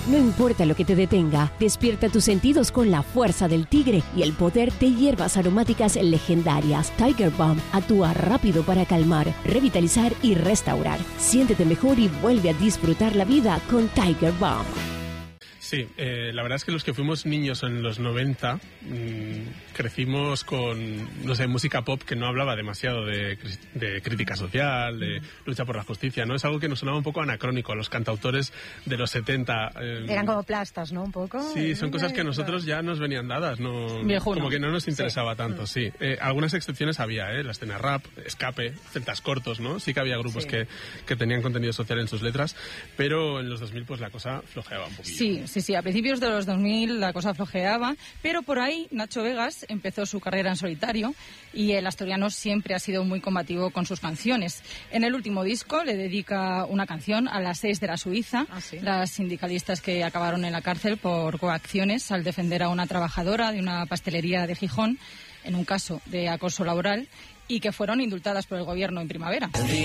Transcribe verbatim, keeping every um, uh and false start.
No importa lo que te detenga, despierta tus sentidos con la fuerza del tigre y el poder de hierbas aromáticas legendarias. Tiger Balm actúa rápido para calmar, revitalizar y restaurar. Siéntete mejor y vuelve a disfrutar la vida con Tiger Balm. Sí, eh, la verdad es que los que fuimos niños en los noventa mmm, crecimos con, no sé, música pop que no hablaba demasiado de, de crítica social, de lucha por la justicia, ¿no? Es algo que nos sonaba un poco anacrónico a los cantautores de los setenta. Eh, Eran como plastas, ¿no? Un poco. Sí, son cosas que a nosotros ya nos venían dadas, no, Viejuno. como que no nos interesaba Sí. tanto, sí. Eh, algunas excepciones había, ¿eh? La escena rap, escape, celtas cortos, ¿no? Sí que había grupos Sí. que, que tenían contenido social en sus letras, pero en los dos mil pues la cosa flojeaba un poquillo. Sí, sí, sí, a principios de los dos mil la cosa flojeaba, pero por ahí Nacho Vegas empezó su carrera en solitario y el asturiano siempre ha sido muy combativo con sus canciones. En el último disco le dedica una canción a las seis de la Suiza, ¿Ah, sí? las sindicalistas que acabaron en la cárcel por coacciones al defender a una trabajadora de una pastelería de Gijón en un caso de acoso laboral y que fueron indultadas por el gobierno en primavera.